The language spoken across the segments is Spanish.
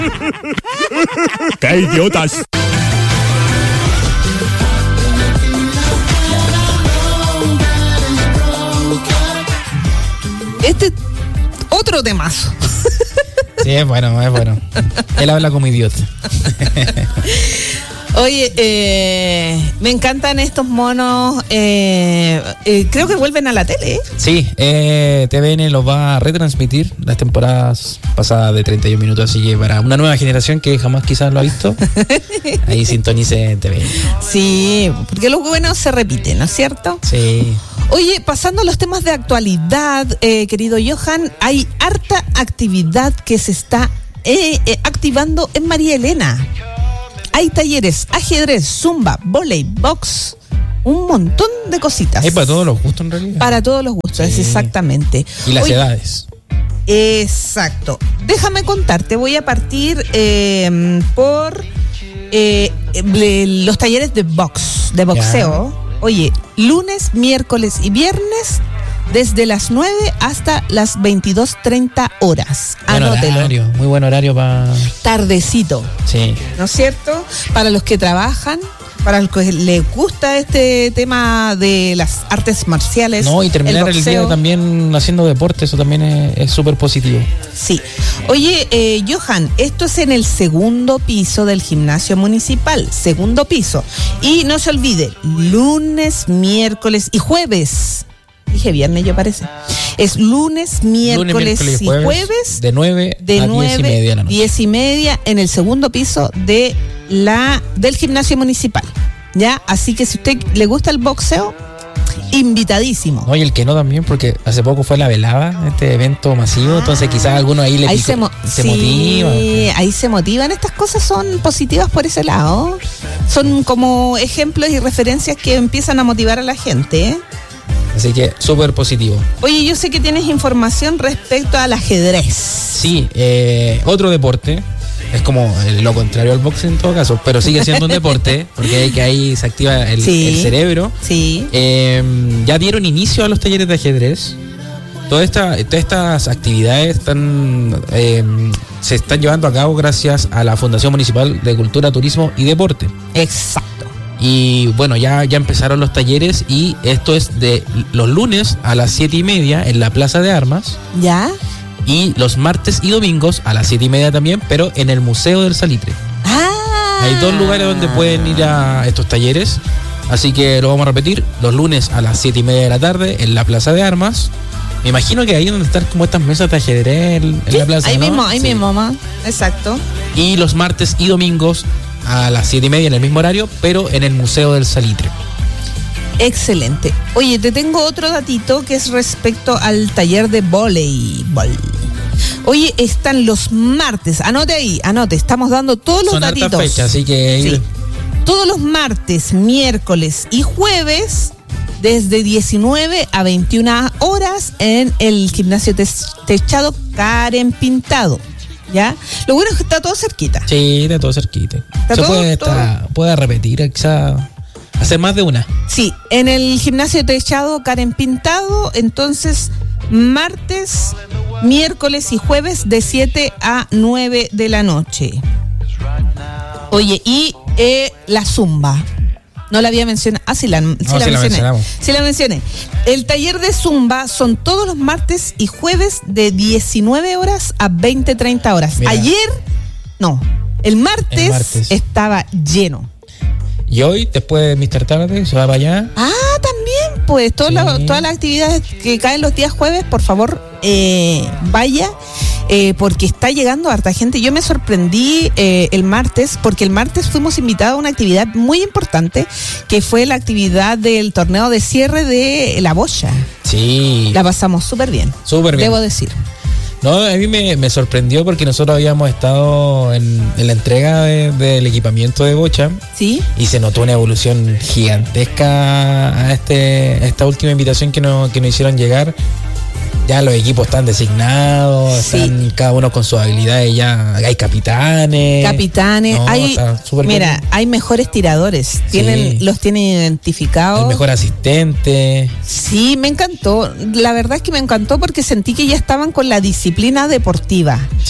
¡Qué idiotas! Este otro temazo. Sí, es bueno. Él habla como idiota. Oye, me encantan estos monos. Creo que vuelven a la tele. Sí, TVN los va a retransmitir las temporadas pasadas de 31 minutos, así que para una nueva generación que jamás quizás lo ha visto, ahí sintonice TVN. Sí, porque los buenos se repiten, ¿no es cierto? Sí. Oye, pasando a los temas de actualidad, querido Johan, hay harta actividad que se está activando en María Elena. Hay talleres, ajedrez, zumba, vóley, box, un montón de cositas. Hay para todos los gustos en realidad. Para todos los gustos, sí. Exactamente. Y las edades. Exacto. Déjame contarte, voy a partir por los talleres de boxeo. Ya. Oye, lunes, miércoles y viernes desde las 9 hasta las 22:30 horas. Anótelo. Horario, muy buen horario para... Tardecito. Sí. ¿No es cierto? Para los que trabajan, para los que les gusta este tema de las artes marciales. No, y terminar el día también haciendo deporte, eso también es súper positivo. Sí. Oye, Johan, esto es en el segundo piso del gimnasio municipal, segundo piso. Y no se olvide, lunes, miércoles y jueves. Dije viernes, yo parece. Es lunes, miércoles y jueves. De 9 a 10:30 de la noche. 10:30 en el segundo piso del gimnasio municipal. ¿Ya? Así que si usted le gusta el boxeo, invitadísimo. No, y el que no también, porque hace poco fue la velada, este evento masivo, entonces quizás algunos ahí se motivan. Ahí se motivan. Estas cosas son positivas por ese lado. Son como ejemplos y referencias que empiezan a motivar a la gente, ¿eh? Así que súper positivo. Oye, yo sé que tienes información respecto al ajedrez. Sí, otro deporte. Es como lo contrario al boxeo en todo caso, pero sigue siendo un deporte, porque ahí se activa el cerebro. Sí. Ya dieron inicio a los talleres de ajedrez. Todas estas actividades se están llevando a cabo gracias a la Fundación Municipal de Cultura, Turismo y Deporte. Exacto. Y bueno, ya empezaron los talleres y esto es de los lunes a las 7:30 en la Plaza de Armas. ¿Ya? Y los martes y domingos a las 7:30 también, pero en el Museo del Salitre. Hay 2 lugares donde pueden ir a estos talleres. Así que lo vamos a repetir, los lunes a las 7:30 de la tarde en la Plaza de Armas. Me imagino que ahí donde están como estas mesas de ajedrez en la plaza, ahí ¿no? mismo, mamá. Exacto. Y los martes y domingos a las 7:30 en el mismo horario, pero en el Museo del Salitre. Excelente. Oye, te tengo otro datito que es respecto al taller de voleibol. Oye, están los martes, anote, estamos dando todos los datitos. Son hartas fechas, así que... Sí. Todos los martes, miércoles y jueves, desde 19 a 21 horas en el gimnasio techado Karen Pintado. ¿Ya? Lo bueno es que está todo cerquita. Sí, está todo cerquita. Puede repetir, quizá hacer más de una. Sí, en el gimnasio techado Karen Pintado, entonces martes, miércoles y jueves de 7 a 9 de la noche. Oye, y la zumba. No la había mencionado. Sí la mencioné. El taller de zumba son todos los martes y jueves de 19 horas a 20:30 horas. Mira. El martes estaba lleno. Y hoy, después de Mr. Tarde, se va para allá. También, pues, todas las actividades que caen los días jueves, por favor, vaya, porque está llegando harta gente. Yo me sorprendí el martes, porque el martes fuimos invitados a una actividad muy importante, que fue la actividad del torneo de cierre de la bocha. Sí. La pasamos súper bien. Debo decir. No, a mí me sorprendió porque nosotros habíamos estado en la entrega del equipamiento de bocha. Sí. Y se notó una evolución gigantesca a esta última invitación que nos hicieron llegar. Ya los equipos están designados, están cada uno con sus habilidades, ya hay capitanes. No, hay mejores tiradores, los tienen identificados. El mejor asistente. Sí, me encantó. La verdad es que me encantó porque sentí que ya estaban con la disciplina deportiva. Sí.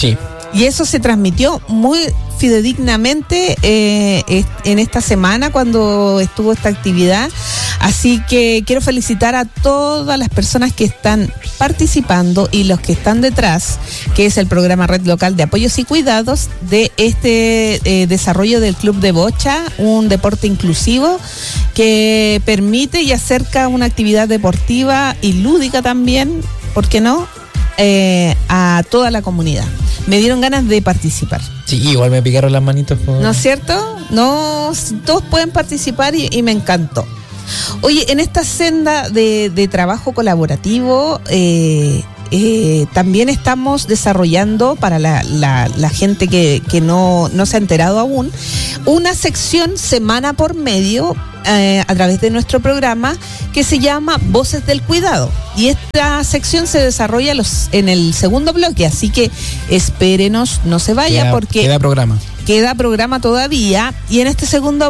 Y eso se transmitió muy fidedignamente en esta semana cuando estuvo esta actividad. Así que quiero felicitar a todas las personas que están participando y los que están detrás, que es el programa Red Local de Apoyos y Cuidados de este desarrollo del Club de Bocha, un deporte inclusivo que permite y acerca una actividad deportiva y lúdica también, ¿por qué no?, a toda la comunidad. Me dieron ganas de participar. Sí, igual me picaron las manitos. ¿No es cierto? No, todos pueden participar y me encantó. Oye, en esta senda de trabajo colaborativo, también estamos desarrollando para la gente que no se ha enterado aún, una sección semana por medio a través de nuestro programa que se llama Voces del Cuidado. Y esta sección se desarrolla en el segundo bloque, así que espérenos, no se vaya porque queda programa. Queda programa todavía, y en este segundo